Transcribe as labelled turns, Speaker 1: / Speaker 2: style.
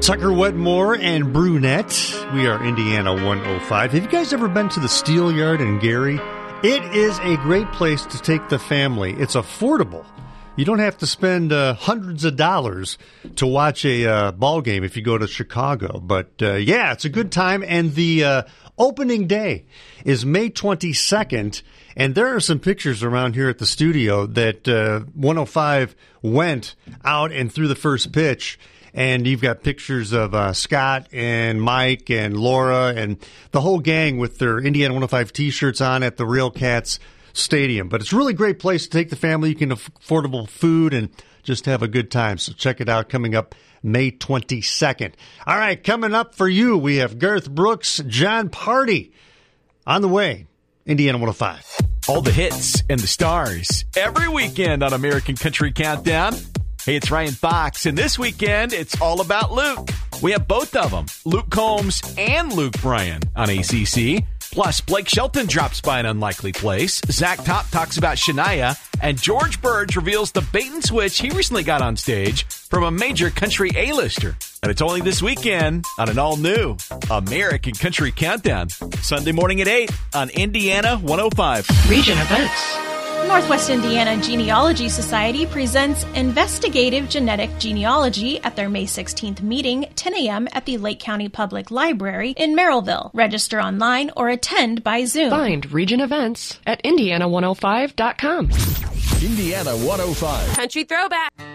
Speaker 1: Tucker Wetmore and Brunette. We are Indiana 105. Have you guys ever been to the Steel Yard in Gary? It is a great place to take the family. It's affordable. You don't have to spend hundreds of dollars to watch a ball game if you go to Chicago. But, yeah, it's a good time. And the opening day is May 22nd. And there are some pictures around here at the studio that 105 went out and threw the first pitch. And you've got pictures of Scott and Mike and Laura and the whole gang with their Indiana 105 T-shirts on at the Real Cats Stadium. But it's a really great place to take the family. You can have affordable food and just have a good time. So check it out coming up May 22nd. All right, coming up for you, we have Garth Brooks, John Party on the way. Indiana 105.
Speaker 2: All the hits and the stars every weekend on American Country Countdown. Hey, it's Ryan Fox, and this weekend, it's all about Luke. We have both of them, Luke Combs and Luke Bryan on ACC. Plus, Blake Shelton drops by an unlikely place. Zach Top talks about Shania, and George Burge reveals the bait and switch he recently got on stage from a major country A-lister. And it's only this weekend on an all-new American Country Countdown. Sunday morning at 8 on Indiana 105.
Speaker 3: Region events.
Speaker 4: Northwest Indiana Genealogy Society presents Investigative Genetic Genealogy at their May 16th meeting, 10 a.m. at the Lake County Public Library in Merrillville. Register online or attend by Zoom.
Speaker 3: Find region events at indiana105.com.
Speaker 2: Indiana 105.
Speaker 5: Country Throwback.